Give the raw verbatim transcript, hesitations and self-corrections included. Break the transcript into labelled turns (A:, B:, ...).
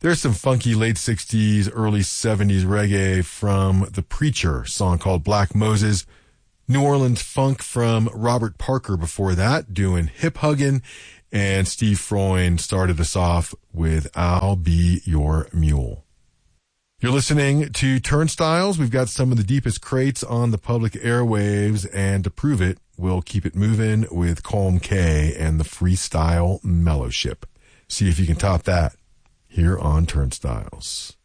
A: There's some funky late sixties, early seventies reggae from The Preacher, song called Black Moses. New Orleans funk from Robert Parker before that, doing Hip Huggin'. And Steve Freund started us off with I'll Be Your Mule. You're listening to Turnstiles. We've got some of the deepest crates on the public airwaves, and to prove it, we'll keep it moving with Colm K and the Freestyle Mellowship. See if you can top that here on Turnstiles.